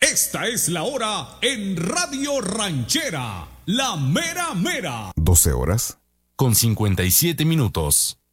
Esta es la hora en Radio Ranchera, la mera mera. 12 horas. Con 57 minutos.